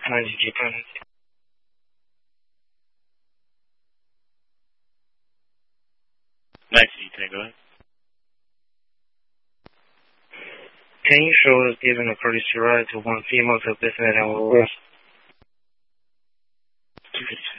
IgG pregnancy. Nice, Ethan, go ahead. Can you show us giving a courtesy ride to one female to Bismuth and Woolworth? 257.